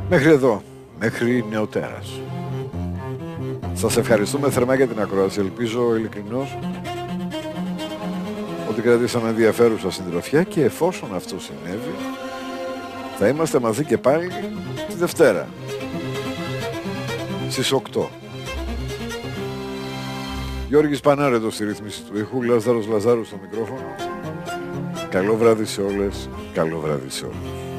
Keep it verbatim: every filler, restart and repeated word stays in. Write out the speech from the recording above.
Μέχρι εδώ, μέχρι νεοτέρας. Σας ευχαριστούμε θερμά για την ακρόαση. Ελπίζω ειλικρινώς ότι κρατήσαμε ενδιαφέρουσα συντροφιά και εφόσον αυτό συνέβη, θα είμαστε μαζί και πάλι τη Δευτέρα στις οκτώ. Γιώργης Πανάρετος στη ρύθμιση του ήχου, Λάζαρος Λαζάρου στο μικρόφωνο. Καλό βράδυ σε όλες, καλό βράδυ σε όλους.